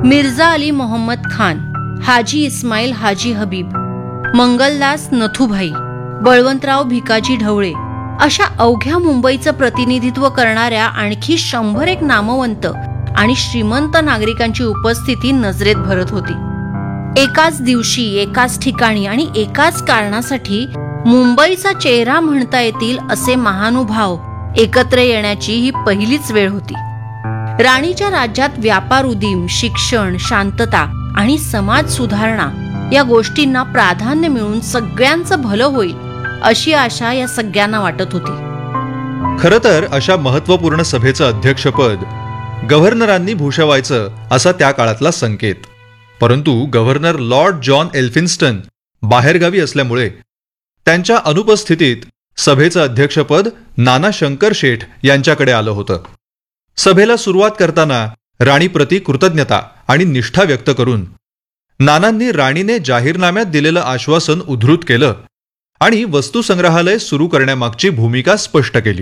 मिर्झा अली मोहम्मद खान, हाजी इस्माईल हाजी हबीब, मंगलदास नथुभाई, बळवंतराव भिकाजी ढवळे अशा अवघ्या मुंबईचं प्रतिनिधित्व करणाऱ्या आणखी 101 नामवंत आणि श्रीमंत नागरिकांची उपस्थिती नजरेत भरत होती. एकाच दिवशी, एकाच ठिकाणी आणि एकाच कारणासाठी मुंबईचा चेहरा म्हणता येतील असे महानुभाव एकत्र येण्याची ही पहिलीच वेळ होती. राणीच्या राज्यात व्यापार उदीम, शिक्षण, शांतता आणि समाज सुधारणा या गोष्टींना प्राधान्य मिळून सगळ्यांचं भलं होईल अशी आशा या सगळ्यांना वाटत होती. खरं तर अशा महत्वपूर्ण सभेचं अध्यक्षपद गव्हर्नरांनी भूषवायचं असा त्या काळातला संकेत. परंतु गव्हर्नर लॉर्ड जॉन एल्फिन्स्टन बाहेरगावी असल्यामुळे त्यांच्या अनुपस्थितीत सभेचं अध्यक्षपद नाना शंकर शेठ यांच्याकडे आलं होतं. सभेला सुरुवात करताना राणीप्रती कृतज्ञता आणि निष्ठा व्यक्त करून नानांनी राणीने जाहीरनाम्यात दिलेलं आश्वासन उद्धृत केलं आणि वस्तुसंग्रहालय सुरू करण्यामागची भूमिका स्पष्ट केली.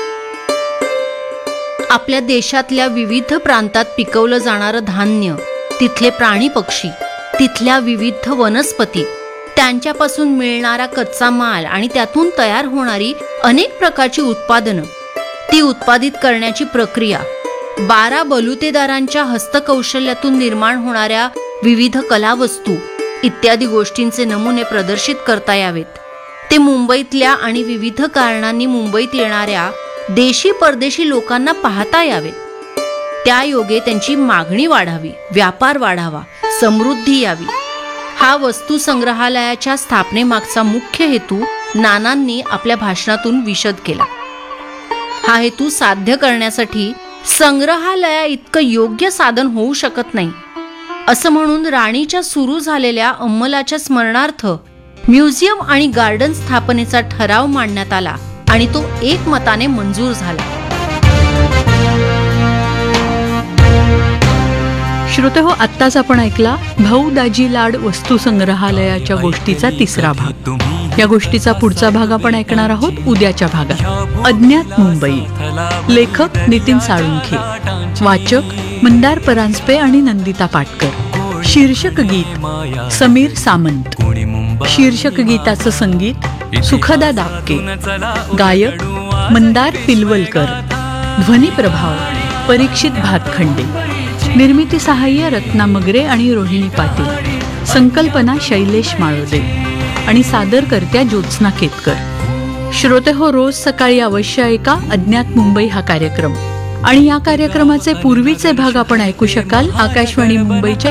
आपल्या देशातल्या विविध प्रांतात पिकवलं जाणारं धान्य, तिथले प्राणी पक्षी, तिथल्या विविध वनस्पती, त्यांच्यापासून मिळणारा कच्चा माल आणि त्यातून तयार होणारी अनेक प्रकारची उत्पादनं, ती उत्पादित करण्याची प्रक्रिया, 12 बलुतेदारांच्या हस्तकौशल्यातून निर्माण होणाऱ्या विविध कलावस्तू इत्यादी गोष्टींचे नमुने प्रदर्शित करता यावेत. ते मुंबईतल्या आणि विविध कारणांनी मुंबईत येणाऱ्या देशी परदेशी लोकांना पाहता यावे. त्या योगे त्यांची मागणी वाढावी, व्यापार वाढावा, समृद्धी यावी. हा वस्तू संग्रहालयाच्या स्थापनेमागचा मुख्य हेतू नानांनी आपल्या भाषणातून विशद केला. हा हेतू साध्य करण्यासाठी संग्रहालया इतकं योग्य साधन होऊ शकत नाही असं म्हणून राणीच्या सुरू झालेल्या अंमलाच्या स्मरणार्थ म्युझियम आणि गार्डन स्थापनेचा ठराव मांडण्यात आला आणि तो एकमताने मंजूर झाला. श्रोतेहो, आत्ताच आपण ऐकला भाऊ दाजी लाड वस्तू संग्रहालयाच्या गोष्टीचा 3रा भाग. या गोष्टीचा पुढचा भाग आपण ऐकणार आहोत उद्याच्या भागात. अज्ञात मुंबई. लेखक नितीन साळुंखे, वाचक मंदार परांजपे आणि नंदिता पाटकर. शीर्षक गीत समीर सामंत. शीर्षक गीताचं संगीत सुखदा दापके. गायक मंदार पिलवलकर. ध्वनी प्रभाव परीक्षित भातखंडे. निर्मिती सहाय्य रत्ना मगरे आणि रोहिणी पाटील. संकल्पना शैलेश माळोदे आणि सादरकर्त्या ज्योत्स्ना केतकर. श्रोतेहो, रोज सकाळी अवश्य ऐका अज्ञात मुंबई हा कार्यक्रम आणि या कार्यक्रमाचे पूर्वीचे भाग आपण ऐकू शकाल आकाशवाणी मुंबईच्या